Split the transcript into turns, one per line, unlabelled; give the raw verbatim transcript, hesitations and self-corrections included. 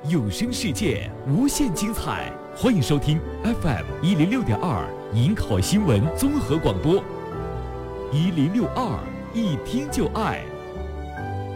有声世界无限精彩，欢迎收听 F M 一零六点二银考新闻综合广播，一零六二一听就爱。